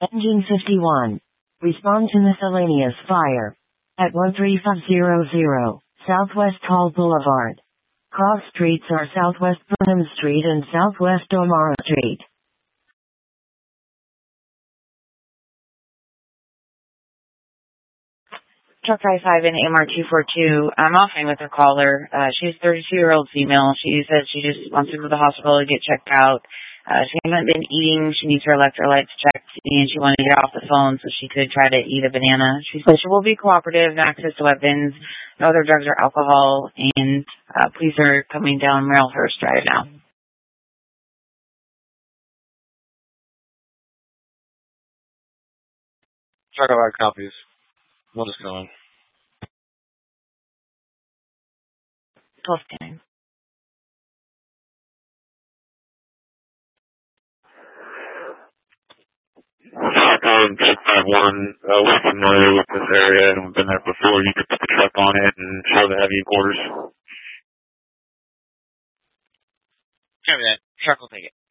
Engine 51. Respond to miscellaneous fire. At 13500 Southwest Hall Boulevard. Cross streets are Southwest Burnham Street and Southwest O'Mara Street. Truck I-5 and AMR-242. I'm offering with her caller. She's a 32-year-old female. She says she just wants to go to the hospital to get checked out. She hasn't been eating. She needs her electrolytes checked, and she wanted to get off the phone so she could try to eat a banana. She says she will be cooperative, no access to weapons, no other drugs or alcohol, and police are coming down Merrillhurst Drive now. Truck I-5 copies. What is going? 12-10. Truck 5-1, we're familiar with this area and we've been there before. You could put the truck on it and show the heavy quarters. Copy that. Truck will take it.